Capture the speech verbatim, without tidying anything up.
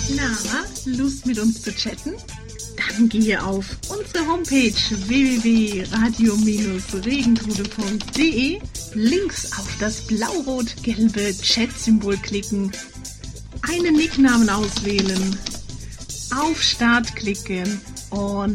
Na, Lust mit uns zu chatten? Dann gehe auf unsere Homepage w w w punkt radio regentrudel punkt d e, links auf das blau-rot-gelbe Chat-Symbol klicken, einen Nicknamen auswählen, auf Start klicken und